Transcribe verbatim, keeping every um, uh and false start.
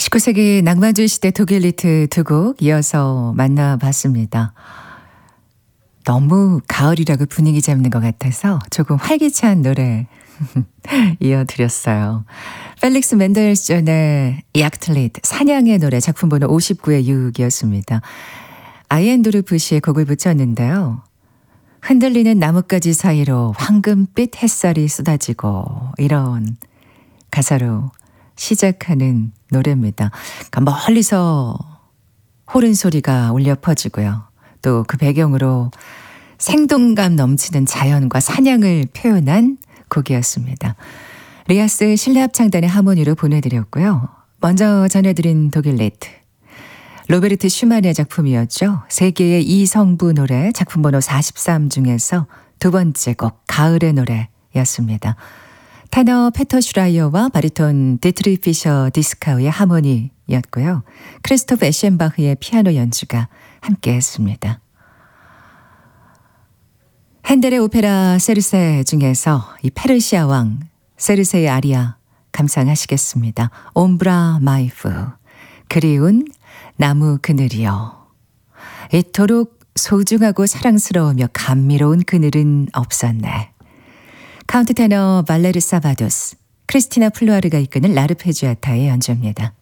십구 세기 낭만주의 시대 독일 리트 두 곡 이어서 만나봤습니다. 너무 가을이라고 분위기 잡는 것 같아서 조금 활기찬 노래 이어드렸어요. 펠릭스 멘델스존의 약틀릿 사냥의 노래 작품번호 오십구의 육이었습니다. 아이엔도르프 씨의 곡을 붙였는데요. 흔들리는 나뭇가지 사이로 황금빛 햇살이 쏟아지고 이런 가사로 시작하는 노래입니다. 그러니까 멀리서 호른 소리가 울려 퍼지고요. 또 그 배경으로 생동감 넘치는 자연과 사냥을 표현한 곡이었습니다. 리아스 실내 합창단의 하모니로 보내드렸고요. 먼저 전해드린 독일 리트 로베르트 슈만의 작품이었죠. 세계의 이성부 노래 작품번호 사십삼 중에서 두 번째 곡 가을의 노래였습니다. 테너 페터 슈라이어와 바리톤 디트리 피셔 디스카우의 하모니였고요. 크리스토프 에셴바흐의 피아노 연주가 함께했습니다. 핸델의 오페라 세르세 중에서 이 페르시아 왕 세르세의 아리아 감상하시겠습니다. 옴브라 마이프 그리운 나무 그늘이여. 이토록 소중하고 사랑스러우며 감미로운 그늘은 없었네. 카운트 테너 발레르 사바도스, 크리스티나 플루아르가 이끄는 라르페지아타의 연주입니다.